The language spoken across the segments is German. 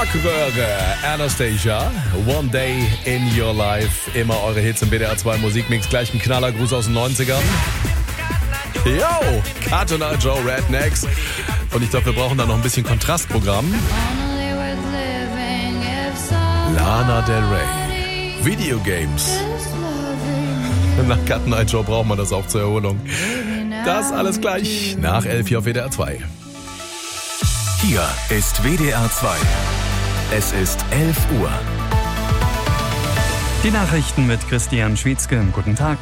Rockröhre, Anastasia, One Day in Your Life. Immer eure Hits im WDR 2 Musikmix. Gleich ein Knallergruß aus den 90ern. Yo, Cartoon Joe, Rednecks. Und ich glaube, wir brauchen da noch ein bisschen Kontrastprogramm. Lana Del Rey. Videogames. Nach Cut Night Show braucht man das auch zur Erholung. Das alles gleich nach 11 hier auf WDR 2. Hier ist WDR 2. Es ist 11 Uhr. Die Nachrichten mit Christian Schwietzke. Guten Tag.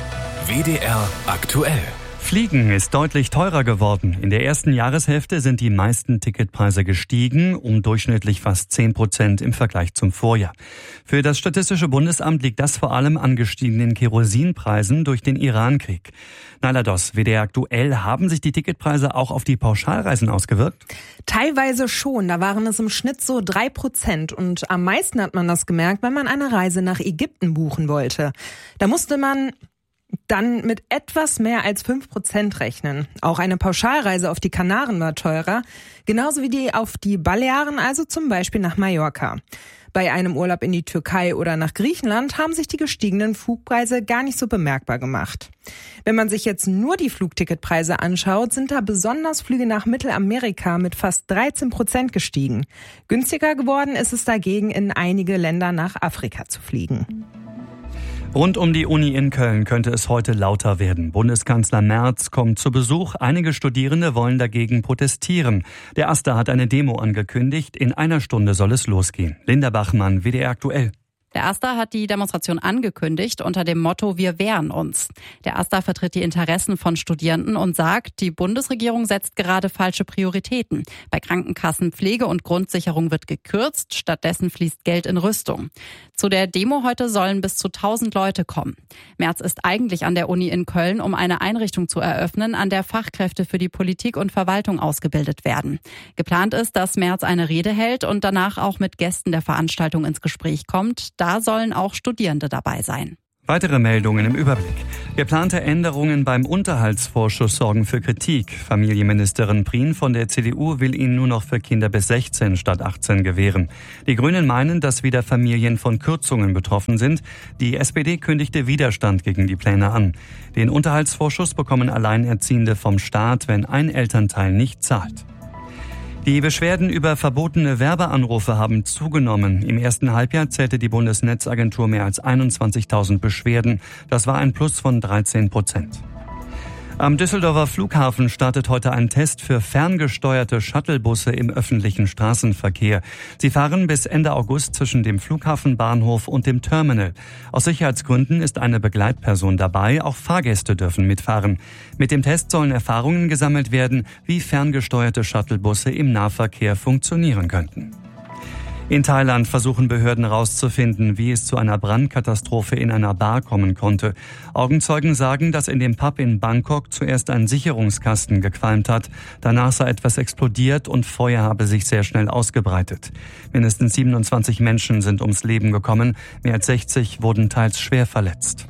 WDR aktuell. Fliegen ist deutlich teurer geworden. In der ersten Jahreshälfte sind die meisten Ticketpreise gestiegen, um durchschnittlich fast 10% im Vergleich zum Vorjahr. Für das Statistische Bundesamt liegt das vor allem an gestiegenen Kerosinpreisen durch den Irankrieg. Naila Doss, WDR aktuell, haben sich die Ticketpreise auch auf die Pauschalreisen ausgewirkt? Teilweise schon. Da waren es im Schnitt so 3%. Und am meisten hat man das gemerkt, wenn man eine Reise nach Ägypten buchen wollte. Da musste man dann mit etwas mehr als 5% rechnen. Auch eine Pauschalreise auf die Kanaren war teurer, genauso wie die auf die Balearen, also zum Beispiel nach Mallorca. Bei einem Urlaub in die Türkei oder nach Griechenland haben sich die gestiegenen Flugpreise gar nicht so bemerkbar gemacht. Wenn man sich jetzt nur die Flugticketpreise anschaut, sind da besonders Flüge nach Mittelamerika mit fast 13% gestiegen. Günstiger geworden ist es dagegen, in einige Länder nach Afrika zu fliegen. Rund um die Uni in Köln könnte es heute lauter werden. Bundeskanzler Merz kommt zu Besuch. Einige Studierende wollen dagegen protestieren. Der AStA hat eine Demo angekündigt. In einer Stunde soll es losgehen. Linda Bachmann, WDR aktuell. Der AStA hat die Demonstration angekündigt unter dem Motto Wir wehren uns. Der AStA vertritt die Interessen von Studierenden und sagt, die Bundesregierung setzt gerade falsche Prioritäten. Bei Krankenkassen, Pflege und Grundsicherung wird gekürzt, stattdessen fließt Geld in Rüstung. Zu der Demo heute sollen bis zu 1000 Leute kommen. Merz ist eigentlich an der Uni in Köln, um eine Einrichtung zu eröffnen, an der Fachkräfte für die Politik und Verwaltung ausgebildet werden. Geplant ist, dass Merz eine Rede hält und danach auch mit Gästen der Veranstaltung ins Gespräch kommt. Da sollen auch Studierende dabei sein. Weitere Meldungen im Überblick. Geplante Änderungen beim Unterhaltsvorschuss sorgen für Kritik. Familienministerin Prien von der CDU will ihn nur noch für Kinder bis 16 statt 18 gewähren. Die Grünen meinen, dass wieder Familien von Kürzungen betroffen sind. Die SPD kündigte Widerstand gegen die Pläne an. Den Unterhaltsvorschuss bekommen Alleinerziehende vom Staat, wenn ein Elternteil nicht zahlt. Die Beschwerden über verbotene Werbeanrufe haben zugenommen. Im ersten Halbjahr zählte die Bundesnetzagentur mehr als 21.000 Beschwerden. Das war ein Plus von 13%. Am Düsseldorfer Flughafen startet heute ein Test für ferngesteuerte Shuttlebusse im öffentlichen Straßenverkehr. Sie fahren bis Ende August zwischen dem Flughafenbahnhof und dem Terminal. Aus Sicherheitsgründen ist eine Begleitperson dabei, auch Fahrgäste dürfen mitfahren. Mit dem Test sollen Erfahrungen gesammelt werden, wie ferngesteuerte Shuttlebusse im Nahverkehr funktionieren könnten. In Thailand versuchen Behörden herauszufinden, wie es zu einer Brandkatastrophe in einer Bar kommen konnte. Augenzeugen sagen, dass in dem Pub in Bangkok zuerst ein Sicherungskasten gequalmt hat. Danach sei etwas explodiert und Feuer habe sich sehr schnell ausgebreitet. Mindestens 27 Menschen sind ums Leben gekommen. Mehr als 60 wurden teils schwer verletzt.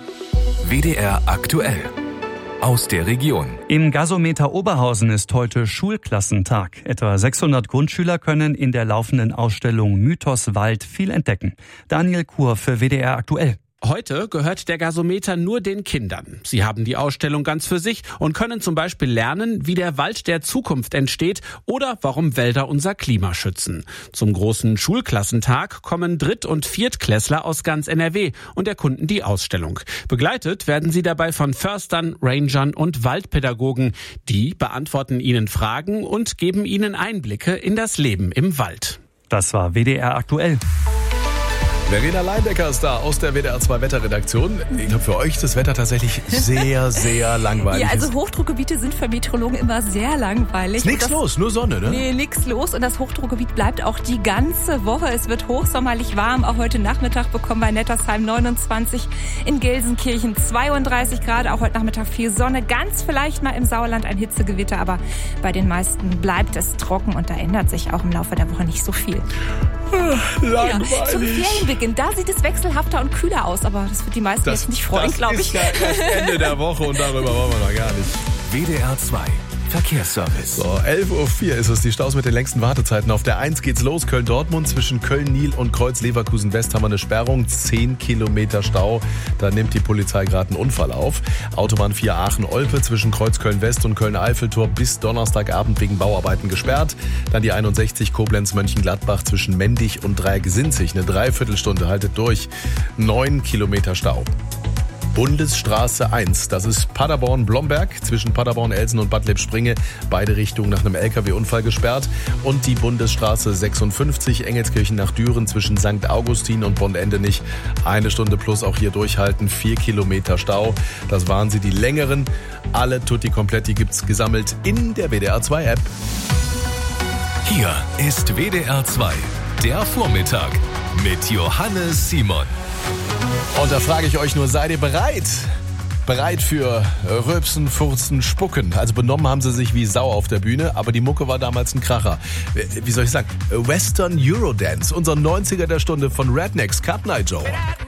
WDR aktuell. Aus der Region. Im Gasometer Oberhausen ist heute Schulklassentag. Etwa 600 Grundschüler können in der laufenden Ausstellung Mythos Wald viel entdecken. Daniel Kur für WDR aktuell. Heute gehört der Gasometer nur den Kindern. Sie haben die Ausstellung ganz für sich und können zum Beispiel lernen, wie der Wald der Zukunft entsteht oder warum Wälder unser Klima schützen. Zum großen Schulklassentag kommen Dritt- und Viertklässler aus ganz NRW und erkunden die Ausstellung. Begleitet werden sie dabei von Förstern, Rangern und Waldpädagogen. Die beantworten ihnen Fragen und geben ihnen Einblicke in das Leben im Wald. Das war WDR aktuell. Verena Leindecker ist da aus der WDR 2 Wetterredaktion. Ich glaube, für euch ist das Wetter tatsächlich sehr, sehr langweilig. Ja, also Hochdruckgebiete sind für Meteorologen immer sehr langweilig. Ist nichts los, nur Sonne, ne? Nee, nichts los. Und das Hochdruckgebiet bleibt auch die ganze Woche. Es wird hochsommerlich warm. Auch heute Nachmittag bekommen wir in Nettersheim 29, in Gelsenkirchen 32 Grad. Auch heute Nachmittag viel Sonne. Ganz vielleicht mal im Sauerland ein Hitzegewitter. Aber bei den meisten bleibt es trocken. Und da ändert sich auch im Laufe der Woche nicht so viel. Langweilig. Ja, zum Ferienbeginn, da sieht es wechselhafter und kühler aus, aber das wird die meisten jetzt nicht freuen, glaube ich. Das ist ja das Ende der Woche und darüber wollen wir noch gar nicht. WDR 2 Verkehrsservice. So, 11.04 Uhr ist es. Die Staus mit den längsten Wartezeiten. Auf der 1 geht's los. Köln-Dortmund zwischen Köln-Nil und Kreuz-Leverkusen-West haben wir eine Sperrung. 10 Kilometer Stau. Da nimmt die Polizei gerade einen Unfall auf. Autobahn 4 Aachen-Olpe zwischen Kreuz-Köln-West und Köln-Eiffeltor bis Donnerstagabend wegen Bauarbeiten gesperrt. Dann die 61 Koblenz-Mönchengladbach zwischen Mendig und Dreieck-Sinzig. Eine Dreiviertelstunde, haltet durch. 9 Kilometer Stau. Bundesstraße 1, das ist Paderborn-Blomberg, zwischen Paderborn-Elsen und Bad Lippspringe, beide Richtungen nach einem LKW-Unfall gesperrt. Und die Bundesstraße 56, Engelskirchen nach Düren, zwischen St. Augustin und Bonn-Endenich, 1 Stunde plus auch hier durchhalten, 4 Kilometer Stau. Das waren sie, die längeren. Alle Tutti Kompletti gibt's gesammelt in der WDR 2 App. Hier ist WDR 2, der Vormittag mit Johannes Simon. Und da frage ich euch nur, seid ihr bereit? Bereit für Rülpsen, Furzen, Spucken. Also benommen haben sie sich wie Sau auf der Bühne, aber die Mucke war damals ein Kracher. Wie soll ich sagen? Western Eurodance, unser 90er der Stunde von Rednecks, Cut Night Joe.